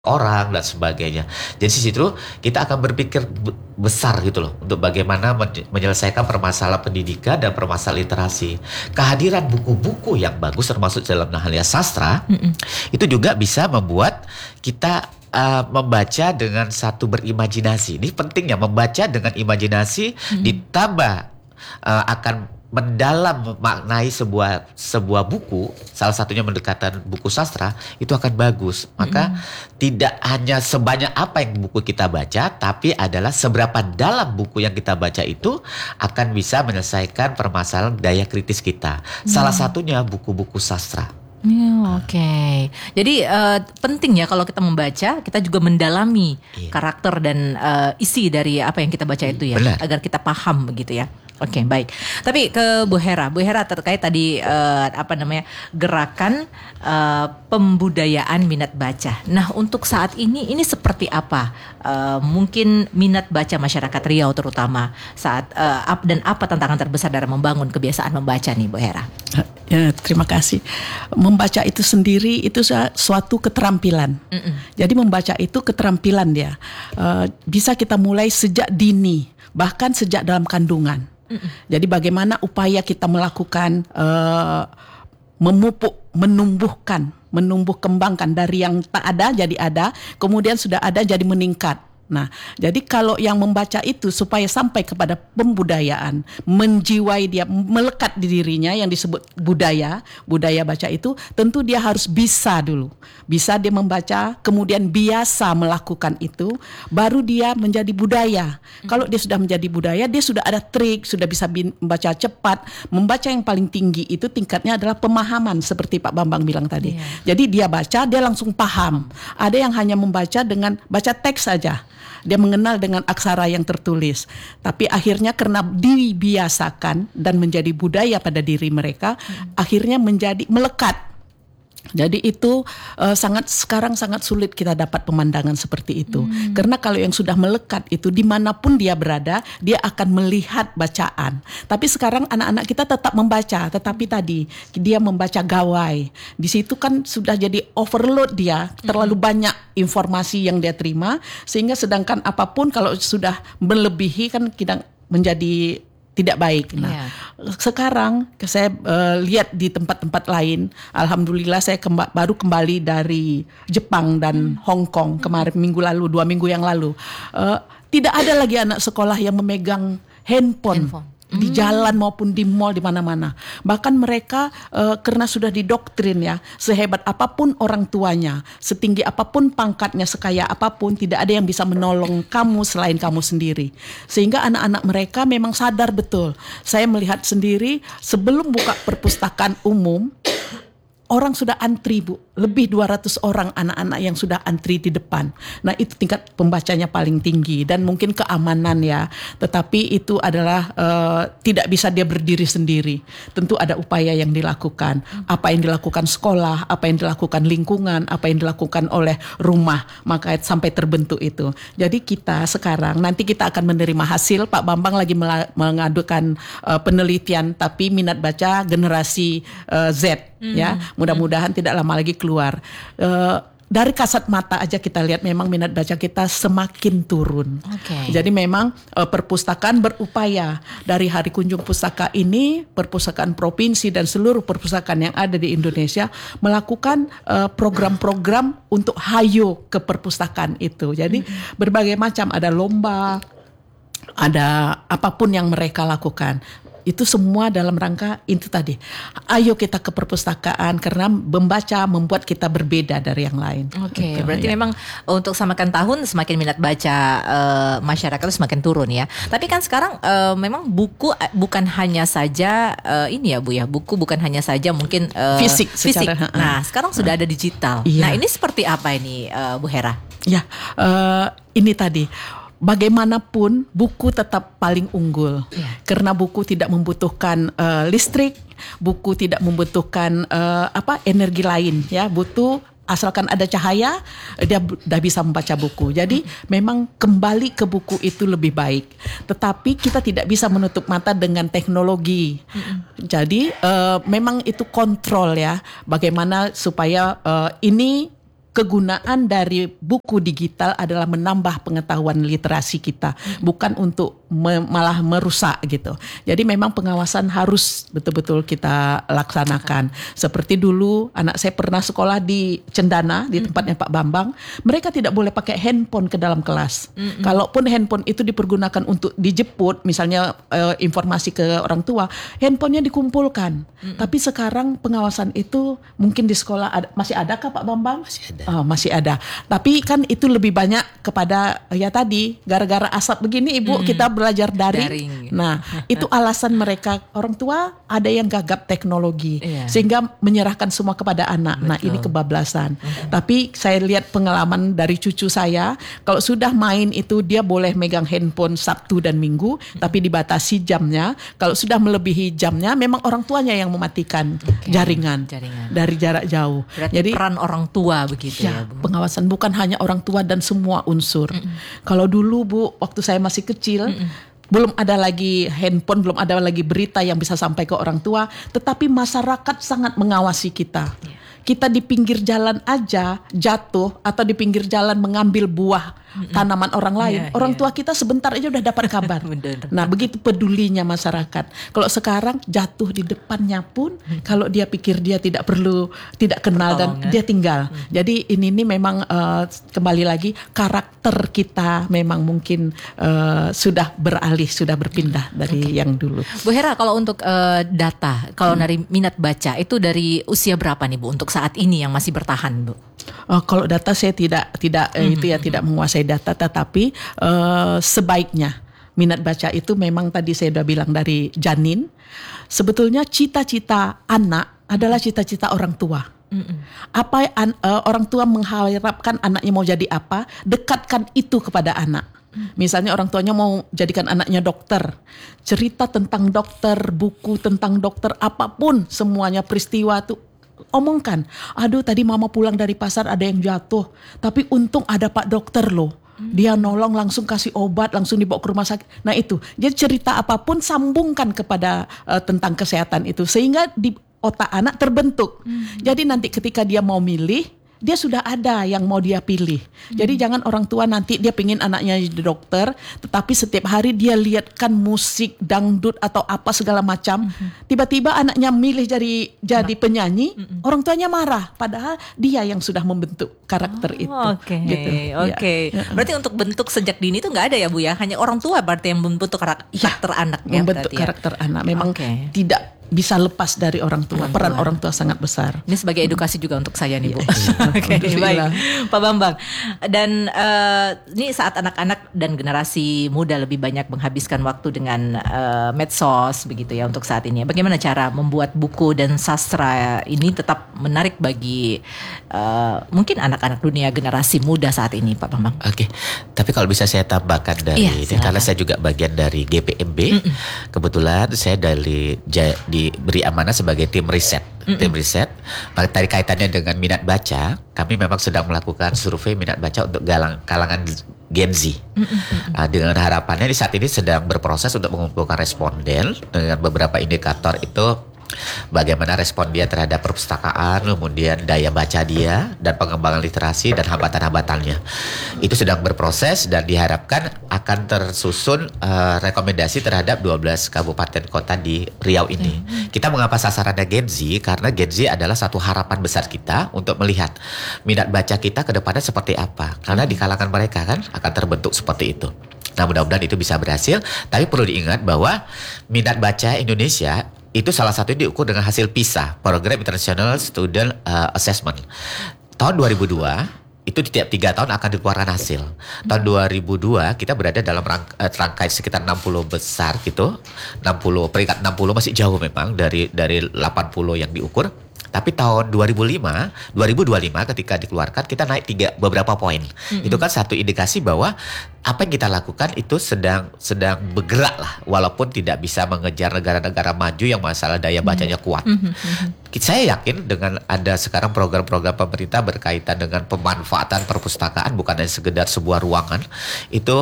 orang dan sebagainya. Jadi di situ kita akan berpikir besar gitu loh untuk bagaimana menyelesaikan permasalahan pendidikan dan permasalahan literasi. Kehadiran buku-buku yang bagus termasuk dalam halnya sastra itu juga bisa membuat kita membaca dengan satu berimajinasi. Ini pentingnya membaca dengan imajinasi ditambah akan mendalam memaknai sebuah buku, salah satunya mendekatan buku sastra, itu akan bagus. Maka tidak hanya sebanyak apa yang buku kita baca, tapi adalah seberapa dalam buku yang kita baca itu akan bisa menyelesaikan permasalahan daya kritis kita. Salah satunya buku-buku sastra. Oke. Jadi penting ya kalau kita membaca, kita juga mendalami karakter dan isi dari apa yang kita baca itu ya, agar kita paham begitu ya. Oke, baik. Tapi ke Bu Hera terkait tadi gerakan pembudayaan minat baca. Nah, untuk saat ini seperti apa? Mungkin minat baca masyarakat Riau terutama saat dan apa tantangan terbesar dalam membangun kebiasaan membaca nih, Bu Hera? Ya, terima kasih. Membaca itu sendiri itu suatu keterampilan. Jadi membaca itu keterampilan dia. Bisa kita mulai sejak dini, bahkan sejak dalam kandungan. Jadi bagaimana upaya kita melakukan memupuk, menumbuh kembangkan dari yang tak ada jadi ada, kemudian sudah ada jadi meningkat. Nah, jadi kalau yang membaca itu supaya sampai kepada pembudayaan, menjiwai dia, melekat di dirinya yang disebut budaya baca itu, tentu dia harus bisa dulu. Bisa dia membaca, kemudian biasa melakukan itu, baru dia menjadi budaya. Kalau dia sudah menjadi budaya, dia sudah ada trik, sudah bisa membaca cepat. Membaca yang paling tinggi itu tingkatnya adalah pemahaman, seperti Pak Bambang bilang tadi. Jadi dia baca, dia langsung paham. Ada yang hanya membaca dengan baca teks saja. Dia mengenal dengan aksara yang tertulis. Tapi akhirnya karena dibiasakan dan menjadi budaya pada diri mereka, akhirnya menjadi melekat. Jadi itu sekarang sangat sulit kita dapat pemandangan seperti itu. Karena kalau yang sudah melekat itu dimanapun dia berada, dia akan melihat bacaan. Tapi sekarang anak-anak kita tetap membaca, tetapi tadi dia membaca gawai. Di situ kan sudah jadi overload dia, terlalu banyak informasi yang dia terima, sehingga sedangkan apapun kalau sudah melebihi kan kita menjadi tidak baik. Nah, sekarang saya lihat di tempat-tempat lain, alhamdulillah saya baru kembali dari Jepang dan Hong Kong kemarin 2 minggu yang lalu. Tidak ada lagi anak sekolah yang memegang handphone. Di jalan maupun di mall di mana-mana. Bahkan mereka karena sudah didoktrin ya, sehebat apapun orang tuanya, setinggi apapun pangkatnya, sekaya apapun, tidak ada yang bisa menolong kamu selain kamu sendiri. Sehingga anak-anak mereka memang sadar betul. Saya melihat sendiri sebelum buka perpustakaan umum, orang sudah antri, Bu. Lebih 200 orang anak-anak yang sudah antri di depan. Nah, itu tingkat pembacanya paling tinggi. Dan mungkin keamanan ya. Tetapi itu adalah tidak bisa dia berdiri sendiri. Tentu ada upaya yang dilakukan. Apa yang dilakukan sekolah, apa yang dilakukan lingkungan, apa yang dilakukan oleh rumah. Maka sampai terbentuk itu. Jadi kita sekarang, nanti kita akan menerima hasil. Pak Bambang lagi mengadukan penelitian. Tapi minat baca generasi Z. Ya, mudah-mudahan tidak lama lagi keluar. Dari kasat mata aja kita lihat memang minat baca kita semakin turun. Jadi memang perpustakaan berupaya dari Hari Kunjung Pustaka ini, perpustakaan provinsi dan seluruh perpustakaan yang ada di Indonesia melakukan program-program untuk hayo ke perpustakaan itu. Jadi berbagai macam, ada lomba, ada apapun yang mereka lakukan. Itu semua dalam rangka itu tadi. Ayo kita ke perpustakaan karena membaca membuat kita berbeda dari yang lain. Berarti memang untuk semakin tahun semakin minat baca masyarakat itu semakin turun ya. Tapi kan sekarang memang buku bukan hanya saja ini ya Bu ya. Buku bukan hanya saja mungkin fisik. Nah, sekarang sudah ada digital. Nah, ini seperti apa ini Bu Hera? Ya, ini tadi. Bagaimanapun buku tetap paling unggul karena buku tidak membutuhkan listrik, buku tidak membutuhkan energi lain ya, butuh asalkan ada cahaya dia sudah bisa membaca buku. Jadi memang kembali ke buku itu lebih baik. Tetapi kita tidak bisa menutup mata dengan teknologi. Jadi memang itu kontrol ya, bagaimana supaya ini kegunaan dari buku digital adalah menambah pengetahuan literasi kita, bukan untuk malah merusak gitu. Jadi memang pengawasan harus betul-betul kita laksanakan. Seperti dulu anak saya pernah sekolah di Cendana, di tempatnya Pak Bambang, mereka tidak boleh pakai handphone ke dalam kelas. Kalaupun handphone itu dipergunakan untuk dijemput, misalnya informasi ke orang tua, handphonenya dikumpulkan. Tapi sekarang pengawasan itu mungkin di sekolah masih adakah Pak Bambang? Masih ada. Masih ada. Tapi kan itu lebih banyak kepada ya tadi gara-gara asap begini Ibu kita belajar daring. Nah, itu alasan mereka orang tua ada yang gagap teknologi sehingga menyerahkan semua kepada anak. Betul. Nah, ini kebablasan. Tapi saya lihat pengalaman dari cucu saya, kalau sudah main itu dia boleh megang handphone Sabtu dan Minggu, tapi dibatasi jamnya. Kalau sudah melebihi jamnya memang orang tuanya yang mematikan jaringan dari jarak jauh. Berarti jadi peran orang tua begitu ya, Bu. Pengawasan bukan hanya orang tua dan semua unsur. Kalau dulu Bu, waktu saya masih kecil, belum ada lagi handphone, belum ada lagi berita yang bisa sampai ke orang tua, tetapi masyarakat sangat mengawasi kita. Kita di pinggir jalan aja jatuh atau di pinggir jalan mengambil buah tanaman orang lain, orang tua kita sebentar aja udah dapat kabar. Nah, begitu pedulinya masyarakat. Kalau sekarang jatuh di depannya pun, kalau dia pikir dia tidak perlu, tidak kenal dan dia tinggal. Jadi ini memang kembali lagi karakter kita memang mungkin sudah beralih, sudah berpindah dari yang dulu. Bu Hera, kalau untuk data, kalau dari minat baca itu dari usia berapa nih Bu untuk saat ini yang masih bertahan, Bu? Kalau data saya tidak tidak menguasai data, tetapi sebaiknya minat baca itu memang tadi saya sudah bilang dari janin. Sebetulnya cita-cita anak adalah cita-cita orang tua. Apa orang tua mengharapkan anaknya mau jadi apa, dekatkan itu kepada anak. Misalnya orang tuanya mau jadikan anaknya dokter, cerita tentang dokter, buku tentang dokter, apapun semuanya peristiwa itu omongkan. Aduh, tadi mama pulang dari pasar ada yang jatuh, tapi untung ada Pak Dokter loh. Dia nolong, langsung kasih obat, langsung dibawa ke rumah sakit. Nah itu, jadi cerita apapun sambungkan kepada tentang kesehatan itu, sehingga di otak anak terbentuk. Jadi nanti ketika dia mau milih, dia sudah ada yang mau dia pilih. Jadi jangan orang tua nanti dia pingin anaknya jadi dokter, tetapi setiap hari dia lihatkan musik, dangdut atau apa segala macam. Tiba-tiba anaknya milih jadi penyanyi, orang tuanya marah. Padahal dia yang sudah membentuk karakter itu. Oke. Ya. Berarti untuk bentuk sejak dini itu nggak ada ya Bu ya? Hanya orang tua berarti yang membentuk karakter anak ya? Membentuk karakter anak. Memang tidak bisa lepas dari orang tua. Peran orang tua sangat besar. Ini sebagai edukasi juga untuk saya nih Bu. Oke, baik Pak Bambang. Dan ini saat anak-anak dan generasi muda lebih banyak menghabiskan waktu dengan medsos begitu ya untuk saat ini. Bagaimana cara membuat buku dan sastra ini tetap menarik bagi mungkin anak-anak dunia generasi muda saat ini, Pak Bambang? Oke, tapi kalau bisa saya tambahkan dari ini, karena saya juga bagian dari GPMB. Kebetulan saya diberi amanah sebagai tim riset. Tim riset. Tadi kaitannya dengan minat baca, kami memang sedang melakukan survei minat baca untuk kalangan Gen Z. Dengan harapannya di saat ini sedang berproses untuk mengumpulkan responden dengan beberapa indikator itu. Bagaimana respon dia terhadap perpustakaan, kemudian daya baca dia, dan pengembangan literasi dan hambatan-hambatannya. Itu sedang berproses dan diharapkan akan tersusun rekomendasi terhadap 12 kabupaten kota di Riau ini. Kita mengapa sasarannya Gen Z? Karena Gen Z adalah satu harapan besar kita untuk melihat minat baca kita ke depannya seperti apa. Karena di kalangan mereka kan akan terbentuk seperti itu. Nah, mudah-mudahan itu bisa berhasil. Tapi perlu diingat bahwa minat baca Indonesia itu salah satunya diukur dengan hasil PISA, Program International Student Assessment. Tahun 2002, itu tiap 3 tahun akan dikeluarkan hasil. Tahun 2002 kita berada dalam rangkaian sekitar 60 besar gitu. 60, peringkat 60 masih jauh memang dari 80 yang diukur. Tapi tahun 2025 ketika dikeluarkan kita naik beberapa poin. Itu kan satu indikasi bahwa apa yang kita lakukan itu sedang bergerak lah, walaupun tidak bisa mengejar negara-negara maju yang masalah daya bacanya kuat. Saya yakin dengan ada sekarang program-program pemerintah berkaitan dengan pemanfaatan perpustakaan bukan hanya sekedar sebuah ruangan, itu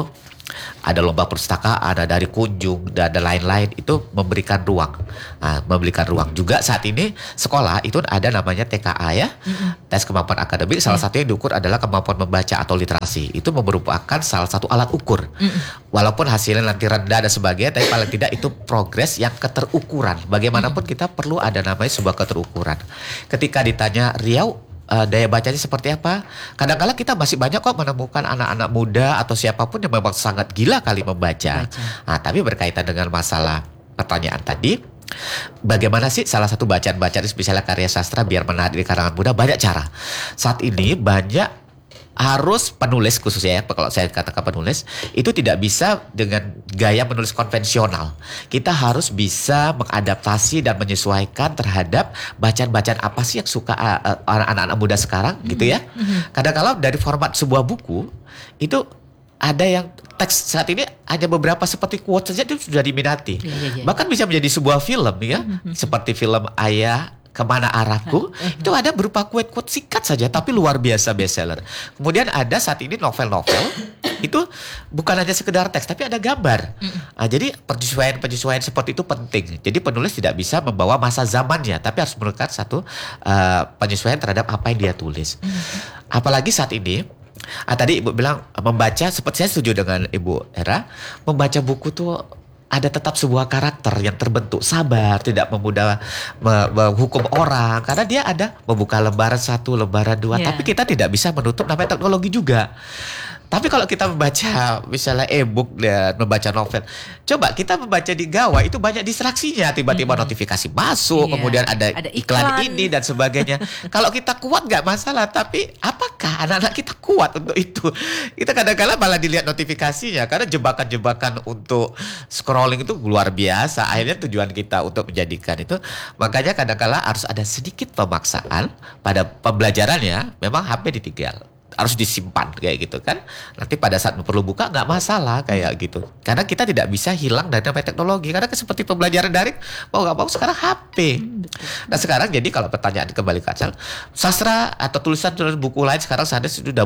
ada lomba perpustakaan, ada dari kunjung dan lain-lain, itu memberikan ruang. Memberikan ruang juga saat ini sekolah itu ada namanya TKA ya, tes kemampuan akademik. Salah satu yang diukur adalah kemampuan membaca atau literasi. Itu merupakan salah satu alat ukur. Walaupun hasilnya nanti rendah dan sebagainya, tapi paling tidak itu progres yang keterukuran. Bagaimanapun kita perlu ada namanya sebuah keterukuran. Ketika ditanya Riau, daya bacanya seperti apa? Kadang-kadang kita masih banyak kok menemukan anak-anak muda atau siapapun yang memang sangat gila kali membaca. Tapi berkaitan dengan masalah pertanyaan tadi, bagaimana sih salah satu bacaan-bacaan misalnya karya sastra biar menarik di kalangan muda? Banyak cara. Saat ini banyak harus penulis khususnya ya, kalau saya katakan penulis itu tidak bisa dengan gaya menulis konvensional. Kita harus bisa mengadaptasi dan menyesuaikan terhadap bacaan-bacaan apa sih yang suka anak-anak muda sekarang gitu ya. Kadang-kadang dari format sebuah buku itu ada yang teks saat ini hanya beberapa seperti quote saja itu sudah diminati. Bahkan bisa menjadi sebuah film ya, seperti film Ayah Kemana Arahku, itu ada berupa quote-quote singkat saja tapi luar biasa bestseller. Kemudian ada saat ini novel-novel itu bukan hanya sekedar teks tapi ada gambar. Jadi penyesuaian seperti itu penting. Jadi penulis tidak bisa membawa masa zamannya tapi harus melakukan satu penyesuaian terhadap apa yang dia tulis. Apalagi saat ini tadi Ibu bilang membaca, seperti saya setuju dengan Ibu Hera, membaca buku tuh ada tetap sebuah karakter yang terbentuk, sabar, tidak memudah menghukum orang, karena dia ada membuka lembaran 1, lembaran 2, tapi kita tidak bisa menutup namanya teknologi juga. Tapi kalau kita membaca misalnya e-book dan membaca novel, coba kita membaca di gawai itu banyak distraksinya, tiba-tiba notifikasi masuk, kemudian ada iklan ini dan sebagainya. Kalau kita kuat nggak masalah, tapi apakah anak-anak kita kuat untuk itu? Kita kadang-kadang malah dilihat notifikasinya, karena jebakan-jebakan untuk scrolling itu luar biasa. Akhirnya tujuan kita untuk menjadikan itu, makanya kadang-kadang harus ada sedikit pemaksaan pada pembelajarannya. Memang HP ditinggal, harus disimpan kayak gitu kan. Nanti pada saat perlu buka nggak masalah kayak gitu. Karena kita tidak bisa hilang dari namanya teknologi. Karena seperti pembelajaran daring mau nggak mau sekarang HP. Nah sekarang jadi kalau pertanyaan kembali ke asal, sastra atau tulisan buku lain sekarang sudah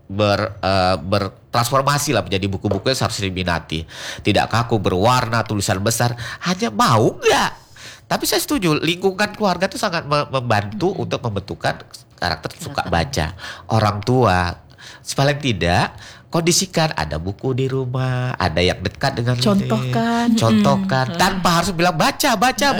bertransformasi lah menjadi buku-buku yang harus diminati. Tidak kaku, berwarna, tulisan besar. Hanya mau nggak? Tapi saya setuju lingkungan keluarga itu sangat membantu untuk membentukkan karakter suka baca. Orang tua paling tidak kondisikan ada buku di rumah, ada yang dekat dengan contohkan tanpa harus bilang baca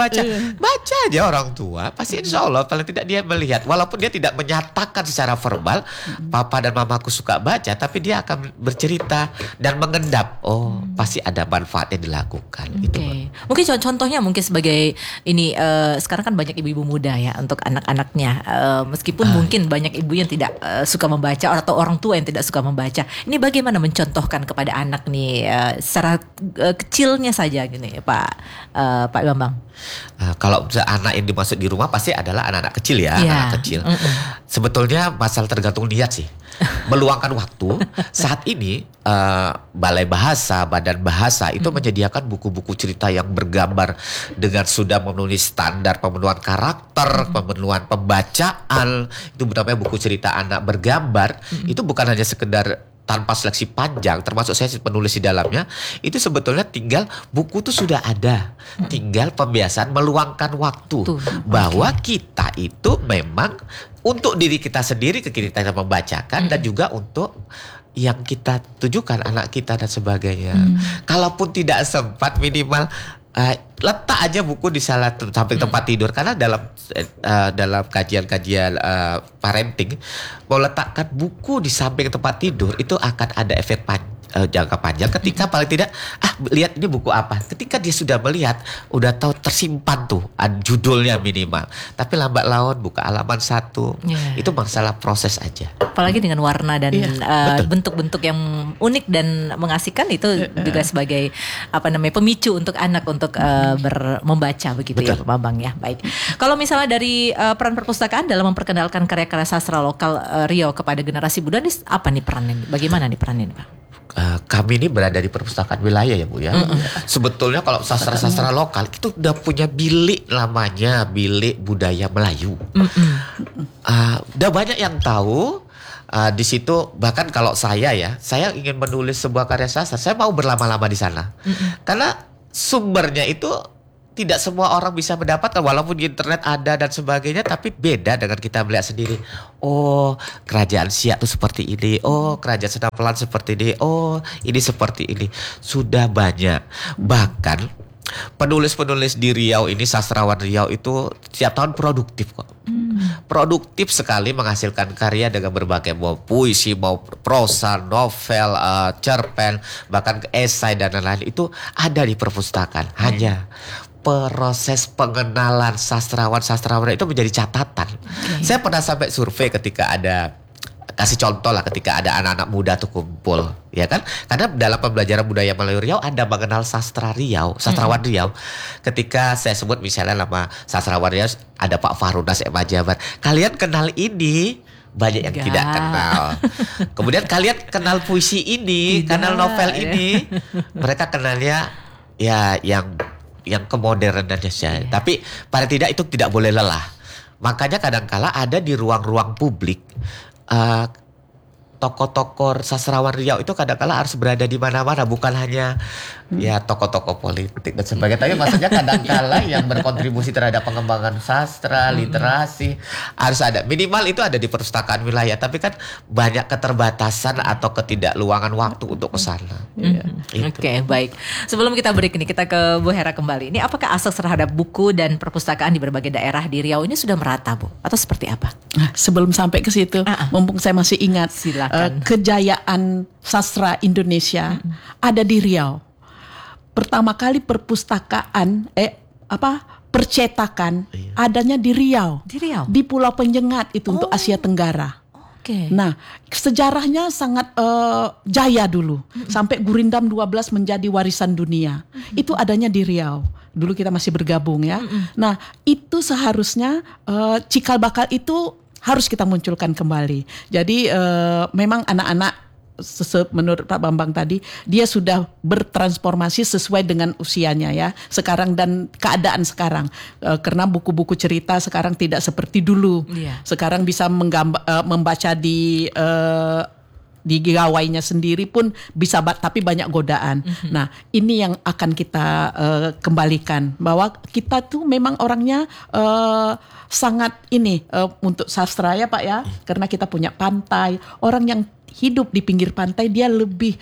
aja. Orang tua pasti insya Allah paling tidak dia melihat, walaupun dia tidak menyatakan secara verbal papa dan mamaku suka baca, tapi dia akan bercerita dan mengendap, pasti ada manfaatnya dilakukan. Itu mungkin contohnya mungkin sebagai ini sekarang kan banyak ibu-ibu muda ya untuk anak-anaknya, meskipun mungkin banyak ibu yang tidak suka membaca atau orang tua yang tidak suka membaca. Ini bagaimana mencontohkan kepada anak nih secara kecilnya saja gini Pak Bambang? Kalau anak yang dimaksud di rumah pasti adalah anak-anak kecil ya, anak kecil. Sebetulnya masalah tergantung niat sih. Meluangkan waktu. Saat ini Balai Bahasa, Badan Bahasa itu menyediakan buku-buku cerita yang bergambar dengan sudah memenuhi standar pemenuhan karakter, pemenuhan pembacaan. Itu namanya buku cerita anak bergambar. Itu bukan hanya sekedar tanpa seleksi panjang, termasuk saya penulis di dalamnya, itu sebetulnya tinggal buku itu sudah ada, tinggal pembiasaan meluangkan waktu, bahwa kita itu memang untuk diri kita sendiri, kita membacakan dan juga untuk yang kita tujukan anak kita dan sebagainya. Kalaupun tidak sempat, minimal letak aja buku di samping tempat tidur, karena dalam kajian-kajian parenting, mau letakkan buku di samping tempat tidur itu akan ada efek jangka panjang. Ketika paling tidak lihat ini buku apa, ketika dia sudah melihat udah tahu tersimpan tuh judulnya minimal, tapi lambat laun buka halaman 1 itu masalah proses aja. Apalagi dengan warna dan bentuk-bentuk yang unik dan mengasihkan, itu juga sebagai pemicu untuk anak untuk membaca begitu. Ya Pak Bambang ya. Baik. Kalau misalnya dari peran perpustakaan dalam memperkenalkan karya-karya sastra lokal Riau kepada generasi muda, ini apa nih perannya? Bagaimana nih perannya Pak? Kami ini berada di perpustakaan wilayah ya Bu ya. Sebetulnya kalau sastra-sastra lokal itu udah punya bilik, namanya Bilik Budaya Melayu. Udah banyak yang tahu. Di situ bahkan kalau saya ingin menulis sebuah karya sastra, saya mau berlama-lama di sana. Karena sumbernya itu tidak semua orang bisa mendapatkan, walaupun di internet ada dan sebagainya, tapi beda dengan kita melihat sendiri. Oh, kerajaan Siak itu seperti ini. Oh, kerajaan Senapelan seperti ini. Oh, ini seperti ini. Sudah banyak. Bahkan penulis-penulis di Riau ini, sastrawan Riau itu setiap tahun produktif kok. Produktif sekali menghasilkan karya dengan berbagai mau puisi, mau prosa, novel, cerpen, bahkan esai dan lain-lain itu ada di perpustakaan. Hanya proses pengenalan sastrawan itu menjadi catatan. Saya pernah sampai survei ketika ada, kasih contoh lah, ketika ada anak-anak muda tuh kumpul, ya kan? Karena dalam pembelajaran budaya Melayu Riau ada mengenal sastra Riau, sastrawan Riau. Ketika saya sebut misalnya nama sastrawan Riau, ada Pak Farunas M. Jabar. Kalian kenal ini? Banyak yang tidak kenal. Kemudian kalian kenal puisi ini, kenal novel ini. Mereka kenalnya ya yang kemodernannya saja. Tapi paling tidak itu tidak boleh lelah. Makanya kadangkala ada di ruang-ruang publik, tokoh-tokoh sastrawan Riau itu kadang-kala harus berada di mana-mana, bukan hanya ya tokoh-tokoh politik dan sebagainya, tapi maksudnya kadang-kala yang berkontribusi terhadap pengembangan sastra, literasi harus ada. Minimal itu ada di perpustakaan wilayah, tapi kan banyak keterbatasan atau ketidakluangan waktu untuk ke sana. Oke, baik. Sebelum kita break ini, kita ke Bu Hera kembali. Ini apakah akses terhadap buku dan perpustakaan di berbagai daerah di Riau ini sudah merata, Bu? Atau seperti apa? Sebelum sampai ke situ, mumpung saya masih ingat, kejayaan sastra Indonesia ada di Riau. Pertama kali perpustakaan percetakan adanya di Riau. Di Pulau Penyengat itu untuk Asia Tenggara. Nah, sejarahnya sangat jaya dulu. Sampai Gurindam 12 menjadi warisan dunia. Itu adanya di Riau. Dulu kita masih bergabung ya. Nah, itu seharusnya cikal bakal itu harus kita munculkan kembali. Jadi memang anak-anak menurut Pak Bambang tadi, dia sudah bertransformasi sesuai dengan usianya ya sekarang dan keadaan sekarang. Karena buku-buku cerita sekarang tidak seperti dulu. Sekarang bisa membaca di gawainya sendiri pun bisa, tapi banyak godaan. Nah, ini yang akan kita kembalikan, bahwa kita tuh memang orangnya sangat ini untuk sastra ya Pak ya, karena kita punya pantai. Orang yang hidup di pinggir pantai dia lebih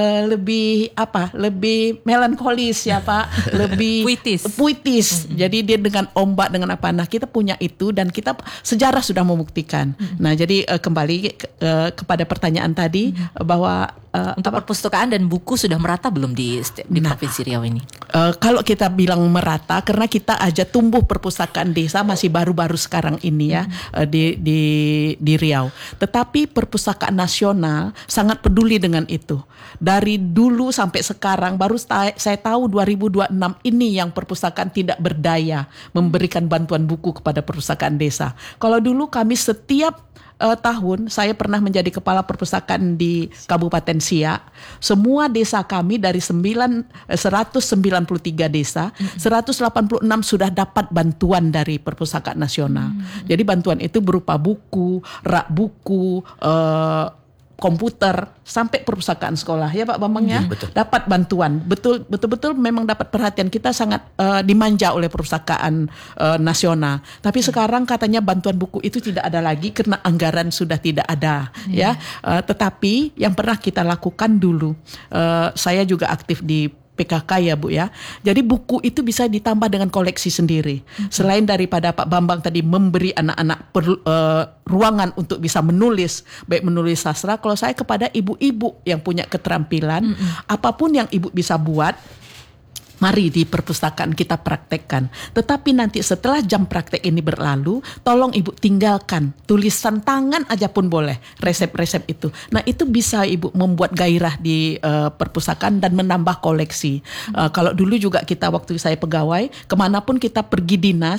melankolis ya Pak, lebih puitis. Jadi dia dengan ombak, dengan apa. Nah, kita punya itu dan kita sejarah sudah membuktikan. Nah, jadi kembali kepada pertanyaan tadi bahwa untuk perpustakaan dan buku sudah merata belum di Provinsi Riau ini? Kalau kita bilang merata, karena kita aja tumbuh perpustakaan desa masih baru-baru sekarang ini ya di Riau. Tetapi perpustakaan nasional sangat peduli dengan itu. Dari dulu sampai sekarang, baru saya tahu 2026 ini yang perpustakaan tidak berdaya memberikan bantuan buku kepada perpustakaan desa. Kalau dulu kami setiap tahun, saya pernah menjadi kepala perpustakaan di Kabupaten Siak. Semua desa kami dari 193 desa, 186 sudah dapat bantuan dari perpustakaan nasional. Jadi bantuan itu berupa buku, rak buku, komputer, sampai perpustakaan sekolah ya Pak Bambang ya, dapat bantuan. Betul-betul memang dapat perhatian. Kita sangat dimanja oleh perpustakaan nasional. Tapi sekarang katanya bantuan buku itu tidak ada lagi karena anggaran sudah tidak ada ya. Tetapi yang pernah kita lakukan dulu, saya juga aktif di PKK ya Bu ya. Jadi buku itu bisa ditambah dengan koleksi sendiri. Selain daripada Pak Bambang tadi memberi anak-anak ruangan untuk bisa menulis, baik menulis sastra, kalau saya kepada ibu-ibu yang punya keterampilan, apapun yang ibu bisa buat, mari di perpustakaan kita praktekkan. Tetapi nanti setelah jam praktek ini berlalu, tolong ibu tinggalkan tulisan tangan aja pun boleh, resep-resep itu. Nah, itu bisa ibu membuat gairah di perpustakaan dan menambah koleksi. Kalau dulu juga kita waktu saya pegawai, kemanapun kita pergi dinas,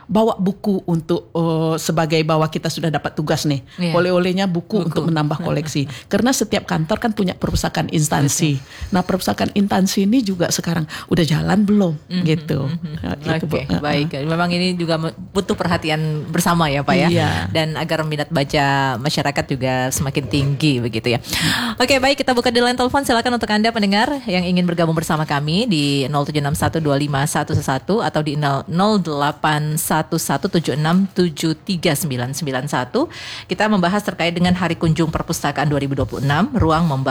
bawa buku untuk sebagai bahwa kita sudah dapat tugas nih. Oleh-olehnya buku untuk menambah koleksi. Karena setiap kantor kan punya perpustakaan instansi. Nah, perpustakaan instansi ini juga sekarang udah jalan belum gitu. Oke, baik. Memang ini juga butuh perhatian bersama ya, Pak ya. Iya. Dan agar minat baca masyarakat juga semakin tinggi begitu ya. Oke, baik, kita buka di line telepon. Silakan untuk Anda pendengar yang ingin bergabung bersama kami di 0761251111 atau di 081176739991. Kita membahas terkait dengan Hari Kunjung Perpustakaan 2026, ruang membaca